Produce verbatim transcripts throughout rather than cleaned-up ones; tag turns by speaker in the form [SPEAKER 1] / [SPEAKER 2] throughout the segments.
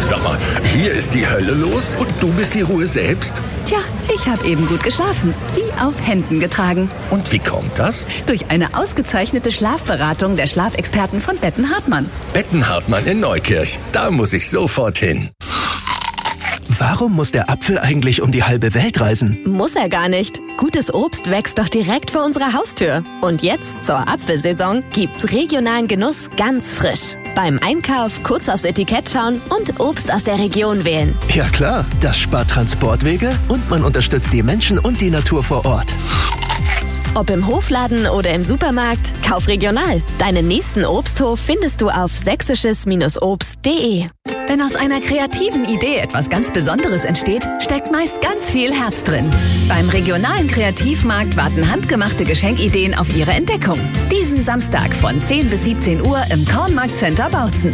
[SPEAKER 1] Sag mal, hier ist die Hölle los und du bist die Ruhe selbst?
[SPEAKER 2] Tja, ich habe eben gut geschlafen, wie auf Händen getragen.
[SPEAKER 1] Und wie kommt das?
[SPEAKER 2] Durch eine ausgezeichnete Schlafberatung der Schlafexperten von Betten Hartmann.
[SPEAKER 1] Betten Hartmann in Neukirch, da muss ich sofort hin.
[SPEAKER 3] Warum muss der Apfel eigentlich um die halbe Welt reisen?
[SPEAKER 4] Muss er gar nicht. Gutes Obst wächst doch direkt vor unserer Haustür. Und jetzt, zur Apfelsaison, gibt's regionalen Genuss ganz frisch. Beim Einkauf kurz aufs Etikett schauen und Obst aus der Region wählen.
[SPEAKER 3] Ja klar, das spart Transportwege und man unterstützt die Menschen und die Natur vor Ort.
[SPEAKER 4] Ob im Hofladen oder im Supermarkt, kauf regional. Deinen nächsten Obsthof findest du auf sächsisches Obst punkt de.
[SPEAKER 2] Wenn aus einer kreativen Idee etwas ganz Besonderes entsteht, steckt meist ganz viel Herz drin. Beim regionalen Kreativmarkt warten handgemachte Geschenkideen auf ihre Entdeckung. Diesen Samstag von zehn bis siebzehn Uhr im Kornmarktcenter Bautzen.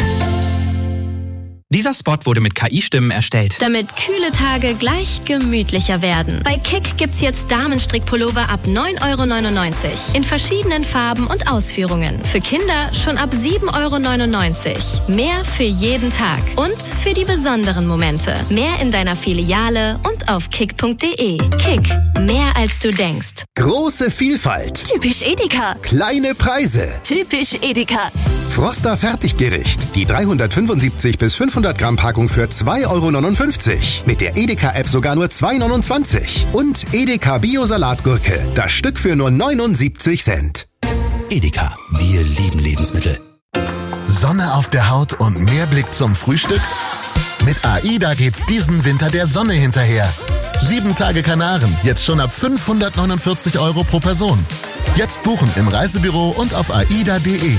[SPEAKER 5] Dieser Spot wurde mit K I-Stimmen erstellt.
[SPEAKER 6] Damit kühle Tage gleich gemütlicher werden. Bei Kick gibt's jetzt Damenstrickpullover ab neun Euro neunundneunzig. In verschiedenen Farben und Ausführungen. Für Kinder schon ab sieben Euro neunundneunzig. Mehr für jeden Tag. Und für die besonderen Momente. Mehr in deiner Filiale und auf kick punkt de. Kick. Mehr als du denkst.
[SPEAKER 7] Große Vielfalt.
[SPEAKER 4] Typisch Edeka.
[SPEAKER 7] Kleine Preise.
[SPEAKER 4] Typisch Edeka.
[SPEAKER 7] Froster Fertiggericht. Die dreihundertfünfundsiebzig bis fünfhundert Gramm Packung für zwei Euro neunundfünfzig. Mit der Edeka-App sogar nur zwei Euro neunundzwanzig. Und Edeka Bio-Salatgurke. Das Stück für nur neunundsiebzig Cent.
[SPEAKER 8] Edeka. Wir lieben Lebensmittel.
[SPEAKER 9] Sonne auf der Haut und mehr Blick zum Frühstück? Mit AIDA geht's diesen Winter der Sonne hinterher. Sieben Tage Kanaren, jetzt schon ab fünfhundertneunundvierzig Euro pro Person. Jetzt buchen im Reisebüro und auf aida punkt de.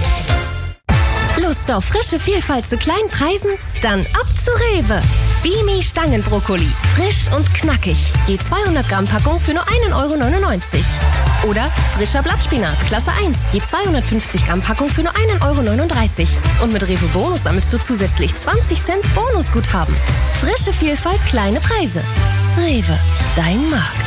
[SPEAKER 4] Lust auf frische Vielfalt zu kleinen Preisen? Dann ab zu Rewe. Bimi Stangenbrokkoli. Frisch und knackig. Je zweihundert Gramm Packung für nur ein Euro neunundneunzig. Oder frischer Blattspinat, Klasse eins. Je zweihundertfünfzig Gramm Packung für nur ein Euro neununddreißig. Und mit Rewe Bonus sammelst du zusätzlich zwanzig Cent Bonusguthaben. Frische Vielfalt, kleine Preise. Rewe, dein Markt.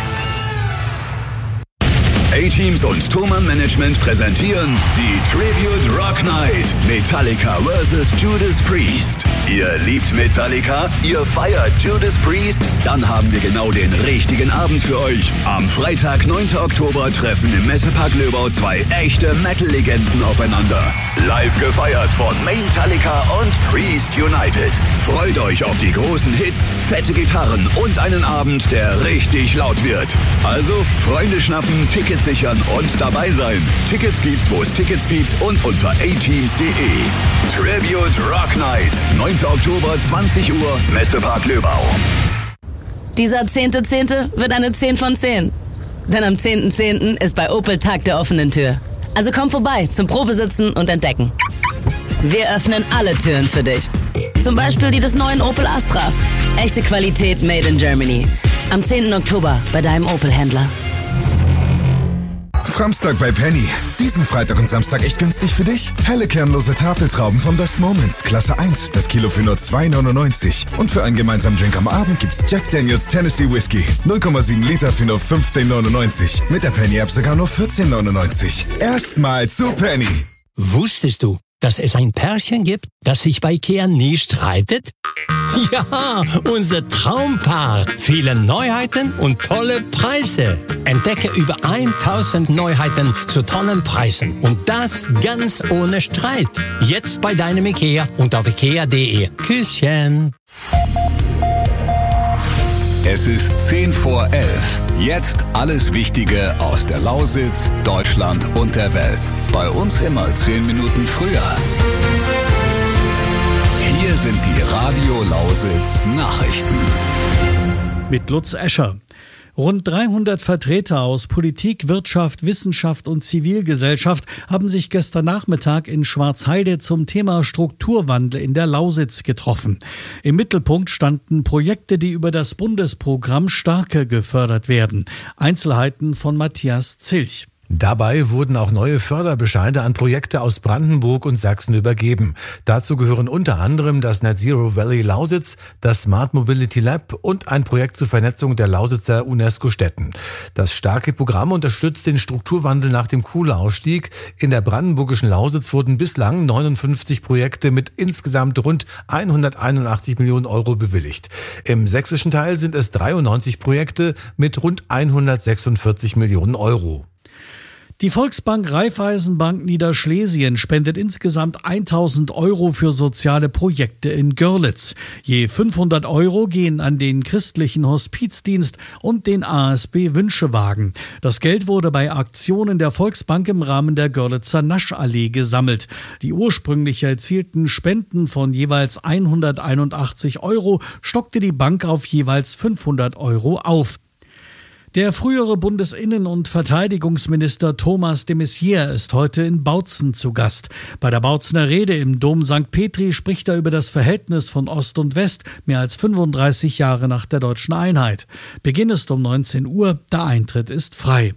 [SPEAKER 10] A-Teams und Thomann Management präsentieren die Tribute Rock Night. Metallica versus. Judas Priest. Ihr liebt Metallica? Ihr feiert Judas Priest? Dann haben wir genau den richtigen Abend für euch. Am Freitag, neunten Oktober, treffen im Messepark Löbau zwei echte Metal-Legenden aufeinander. Live gefeiert von Metallica und Priest United. Freut euch auf die großen Hits, fette Gitarren und einen Abend, der richtig laut wird. Also, Freunde schnappen, Tickets sichern und dabei sein. Tickets gibt's, wo es Tickets gibt und unter a teams punkt de. Tribute Rock Night. neunten Oktober, zwanzig Uhr, Messepark Löbau.
[SPEAKER 11] Dieser zehnte zehnte wird eine zehn von zehn. Denn am zehnten zehnten ist bei Opel Tag der offenen Tür. Also komm vorbei zum Probesitzen und Entdecken. Wir öffnen alle Türen für dich. Zum Beispiel die des neuen Opel Astra. Echte Qualität made in Germany. Am zehnten Oktober bei deinem Opel-Händler.
[SPEAKER 12] Framstag bei Penny. Diesen Freitag und Samstag echt günstig für dich. Helle kernlose Tafeltrauben von Best Moments, Klasse eins, das Kilo für nur zwei Euro neunundneunzig. Und für einen gemeinsamen Drink am Abend gibt's Jack Daniels Tennessee Whiskey. null Komma sieben Liter für nur fünfzehn Euro neunundneunzig. Mit der Penny-App sogar nur vierzehn Euro neunundneunzig. Erstmal zu Penny.
[SPEAKER 13] Wusstest du, dass es ein Pärchen gibt, das sich bei Ikea nie streitet? Ja, unser Traumpaar. Viele Neuheiten und tolle Preise. Entdecke über tausend Neuheiten zu tollen Preisen. Und das ganz ohne Streit. Jetzt bei deinem Ikea und auf ikea punkt de. Küsschen.
[SPEAKER 10] Es ist zehn vor elf. Jetzt alles Wichtige aus der Lausitz, Deutschland und der Welt. Bei uns immer zehn Minuten früher. Hier sind die Radio Lausitz Nachrichten.
[SPEAKER 14] Mit Lutz Escher. Rund dreihundert Vertreter aus Politik, Wirtschaft, Wissenschaft und Zivilgesellschaft haben sich gestern Nachmittag in Schwarzheide zum Thema Strukturwandel in der Lausitz getroffen. Im Mittelpunkt standen Projekte, die über das Bundesprogramm Starke gefördert werden. Einzelheiten von Matthias Zilch.
[SPEAKER 15] Dabei wurden auch neue Förderbescheide an Projekte aus Brandenburg und Sachsen übergeben. Dazu gehören unter anderem das Net Zero Valley Lausitz, das Smart Mobility Lab und ein Projekt zur Vernetzung der Lausitzer UNESCO-Städten. Das starke Programm unterstützt den Strukturwandel nach dem Kohleausstieg. In der brandenburgischen Lausitz wurden bislang neunundfünfzig Projekte mit insgesamt rund hunderteinundachtzig Millionen Euro bewilligt. Im sächsischen Teil sind es dreiundneunzig Projekte mit rund hundertsechsundvierzig Millionen Euro.
[SPEAKER 14] Die Volksbank Raiffeisenbank Niederschlesien spendet insgesamt tausend Euro für soziale Projekte in Görlitz. Je fünfhundert Euro gehen an den christlichen Hospizdienst und den A S B Wünschewagen. Das Geld wurde bei Aktionen der Volksbank im Rahmen der Görlitzer Naschallee gesammelt. Die ursprünglich erzielten Spenden von jeweils hunderteinundachtzig Euro stockte die Bank auf jeweils fünfhundert Euro auf. Der frühere Bundesinnen- und Verteidigungsminister Thomas de Maizière ist heute in Bautzen zu Gast. Bei der Bautzener Rede im Dom Sankt Petri spricht er über das Verhältnis von Ost und West, mehr als fünfunddreißig Jahre nach der deutschen Einheit. Beginn ist um neunzehn Uhr, der Eintritt ist frei.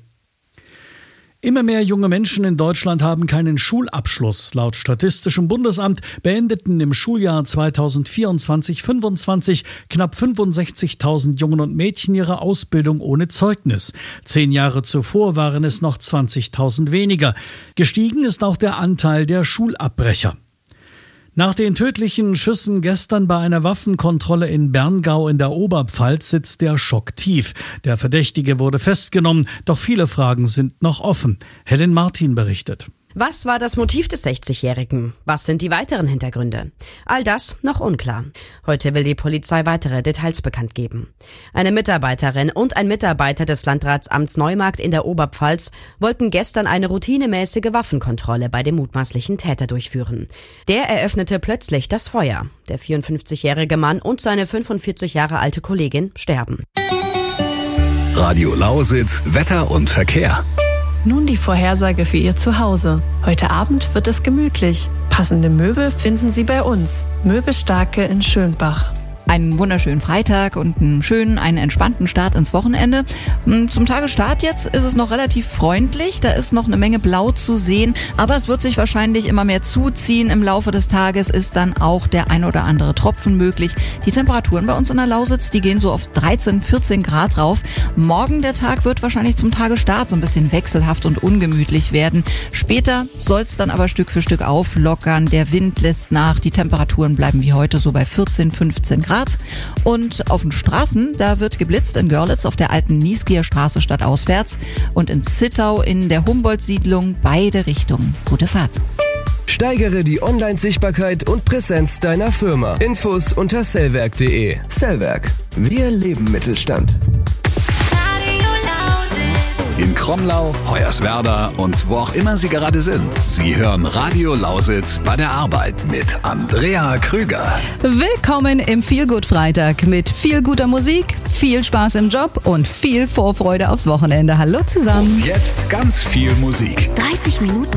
[SPEAKER 14] Immer mehr junge Menschen in Deutschland haben keinen Schulabschluss. Laut Statistischem Bundesamt beendeten im Schuljahr zweitausendvierundzwanzig fünfundzwanzig knapp fünfundsechzigtausend Jungen und Mädchen ihre Ausbildung ohne Zeugnis. Zehn Jahre zuvor waren es noch zwanzigtausend weniger. Gestiegen ist auch der Anteil der Schulabbrecher. Nach den tödlichen Schüssen gestern bei einer Waffenkontrolle in Berngau in der Oberpfalz sitzt der Schock tief. Der Verdächtige wurde festgenommen, doch viele Fragen sind noch offen. Helen Martin berichtet.
[SPEAKER 16] Was war das Motiv des sechzigjährigen? Was sind die weiteren Hintergründe? All das noch unklar. Heute will die Polizei weitere Details bekannt geben. Eine Mitarbeiterin und ein Mitarbeiter des Landratsamts Neumarkt in der Oberpfalz wollten gestern eine routinemäßige Waffenkontrolle bei dem mutmaßlichen Täter durchführen. Der eröffnete plötzlich das Feuer. Der vierundfünfzigjährige Mann und seine fünfundvierzig Jahre alte Kollegin sterben.
[SPEAKER 10] Radio Lausitz, Wetter und Verkehr.
[SPEAKER 17] Nun die Vorhersage für Ihr Zuhause. Heute Abend wird es gemütlich. Passende Möbel finden Sie bei uns. Möbelstarke in Schönbach.
[SPEAKER 18] Einen wunderschönen Freitag und einen schönen, einen entspannten Start ins Wochenende. Zum Tagesstart jetzt ist es noch relativ freundlich, da ist noch eine Menge Blau zu sehen, aber es wird sich wahrscheinlich immer mehr zuziehen. Im Laufe des Tages ist dann auch der ein oder andere Tropfen möglich. Die Temperaturen bei uns in der Lausitz, die gehen so auf dreizehn, vierzehn Grad rauf. Morgen der Tag wird wahrscheinlich zum Tagesstart so ein bisschen wechselhaft und ungemütlich werden. Später soll es dann aber Stück für Stück auflockern. Der Wind lässt nach, die Temperaturen bleiben wie heute so bei vierzehn, fünfzehn Grad. Und auf den Straßen, da wird geblitzt in Görlitz auf der alten Nieskieer Straße stadtauswärts und in Zittau in der Humboldt-Siedlung beide Richtungen. Gute Fahrt.
[SPEAKER 3] Steigere die Online-Sichtbarkeit und Präsenz deiner Firma. Infos unter sellwerk punkt de. Sellwerk. Wir leben Mittelstand.
[SPEAKER 10] In Kromlau, Hoyerswerda und wo auch immer Sie gerade sind. Sie hören Radio Lausitz bei der Arbeit mit Andrea Krüger.
[SPEAKER 19] Willkommen im Feelgood-Freitag mit viel guter Musik, viel Spaß im Job und viel Vorfreude aufs Wochenende. Hallo zusammen.
[SPEAKER 10] Und jetzt ganz viel Musik.
[SPEAKER 2] dreißig Minuten